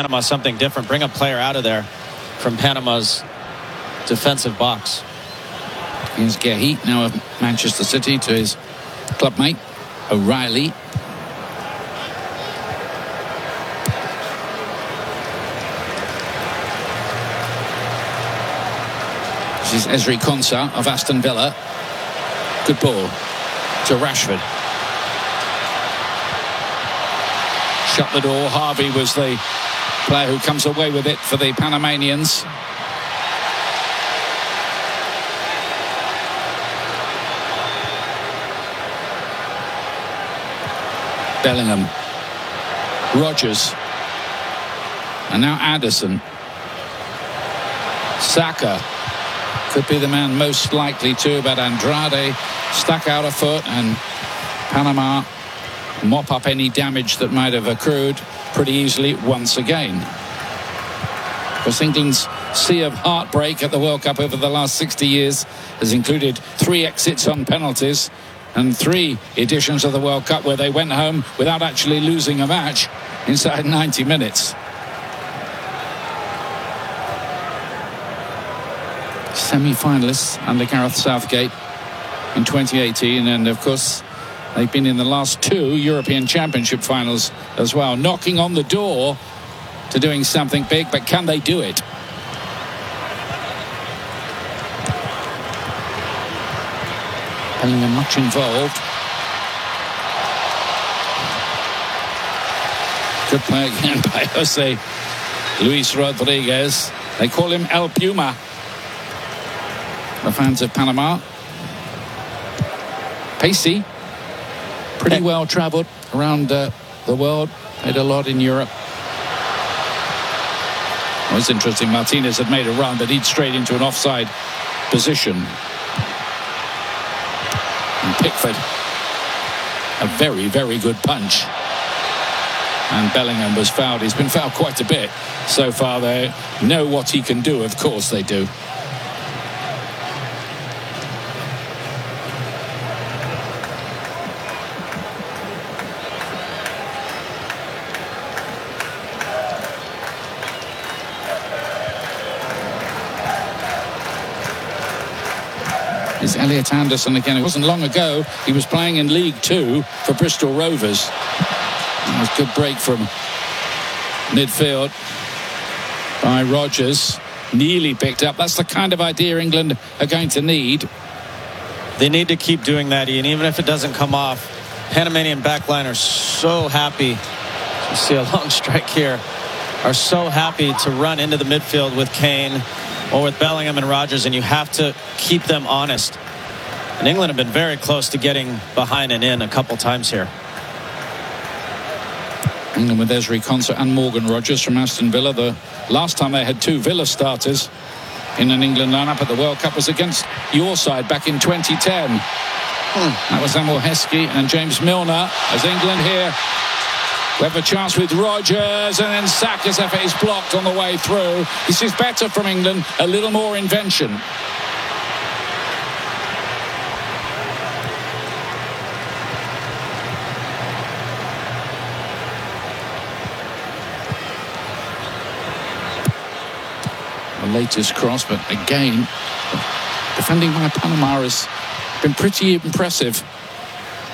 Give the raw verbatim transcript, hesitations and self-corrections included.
Panama something different. Bring a player out of there from Panama's defensive box. Here's Gehi, now of Manchester City, to his clubmate O'Reilly. This is Ezri Konsa of Aston Villa. Good ball to Rashford. Shut the door. Harvey was the player who comes away with it for the Panamanians. Bellingham. Rodgers. And now Addison. Saka could be the man most likely to, but Andrade stuck out a foot, and Panama mop up any damage that might have accrued pretty easily once again. Because England's sea of heartbreak at the World Cup over the last sixty years has included three exits on penalties and three editions of the World Cup where they went home without actually losing a match inside ninety minutes. Semi-finalists under Gareth Southgate in twenty eighteen, and of course they've been in the last two European Championship finals as well, knocking on the door to doing something big, but can they do it? Bellingham much involved. Good play again by Jose Luis Rodriguez. They call him El Puma, the fans of Panama. Pacey, pretty well travelled around uh, the world, played a lot in Europe. Well, it's interesting, Martinez had made a run, but he'd straight into an offside position. And Pickford, a very, very good punch. And Bellingham was fouled. He's been fouled quite a bit so far. They know what he can do, of course they do. Is Elliot Anderson again. It wasn't long ago he was playing in League Two for Bristol Rovers. That was a good break from midfield by Rodgers. Nearly picked up. That's the kind of idea England are going to need. They need to keep doing that, Ian, even if it doesn't come off. Panamanian backline are so happy. You see a long strike here. Are so happy to run into the midfield with Kane or with Bellingham and Rodgers, and you have to keep them honest. And England have been very close to getting behind and in a couple times here. England with Ezri Konsa and Morgan Rodgers from Aston Villa. The last time they had two Villa starters in an England lineup at the World Cup was against your side back in twenty ten. Hmm. That was Samuel Heskey and James Milner. As England here, we have a chance with Rodgers, and then Saka's effort is blocked on the way through. This is better from England, a little more invention. The latest cross, but again, defending by Panama has been pretty impressive.